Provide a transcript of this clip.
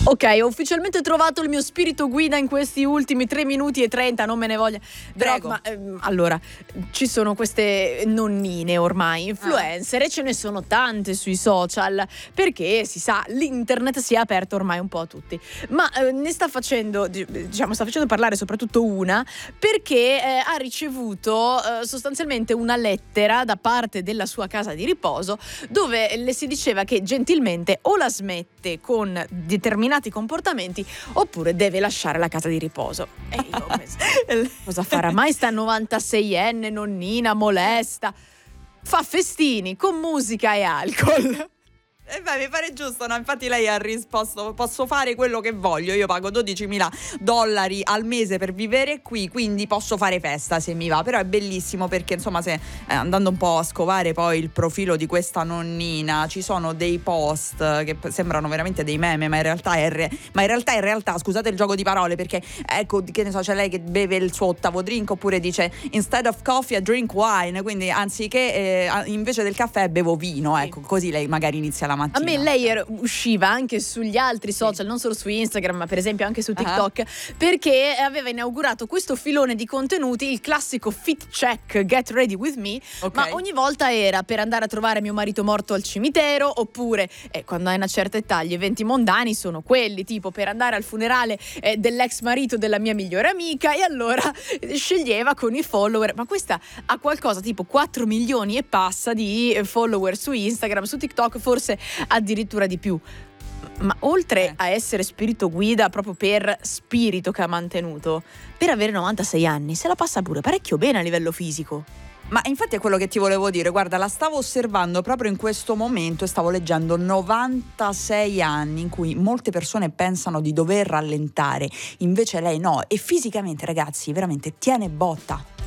Ok, ho ufficialmente trovato il mio spirito guida in questi ultimi 3 minuti e 30, non me ne voglia. Prego. Ma allora, ci sono queste nonnine ormai, influencer, e ce ne sono tante sui social, perché si sa, l'internet si è aperto ormai un po' a tutti. Ma ne sta facendo, sta facendo parlare soprattutto una, perché ha ricevuto sostanzialmente una lettera da parte della sua casa di riposo, dove le si diceva che gentilmente o la smette con determinati comportamenti oppure deve lasciare la casa di riposo. E io penso, cosa farà mai sta 96enne nonnina molesta? Fa festini con musica e alcol. Mi pare giusto, no? Infatti lei ha risposto: posso fare quello che voglio, io pago $12.000 al mese per vivere qui, quindi posso fare festa se mi va. Però è bellissimo perché insomma, se andando un po' a scovare poi il profilo di questa nonnina, ci sono dei post che sembrano veramente dei meme, ma in realtà scusate il gioco di parole, perché ecco, che ne so, c'è lei che beve il suo ottavo drink, oppure dice instead of coffee I drink wine, quindi anziché invece del caffè bevo vino, ecco, così lei magari inizia la mattina. A me lei usciva anche sugli altri social, non solo su Instagram, ma per esempio anche su TikTok, perché aveva inaugurato questo filone di contenuti, il classico fit check, get ready with me, ma ogni volta era per andare a trovare mio marito morto al cimitero, oppure quando hai una certa età gli eventi mondani sono quelli, tipo per andare al funerale dell'ex marito della mia migliore amica, e allora sceglieva con i follower, ma questa ha qualcosa tipo 4 milioni e passa di follower su Instagram, su TikTok forse addirittura di più. Ma oltre a essere spirito guida proprio per spirito che ha mantenuto, per avere 96 anni se la passa pure parecchio bene a livello fisico. Ma infatti è quello che ti volevo dire, guarda, la stavo osservando proprio in questo momento e stavo leggendo 96 anni in cui molte persone pensano di dover rallentare, invece lei no, e fisicamente, ragazzi, veramente tiene botta.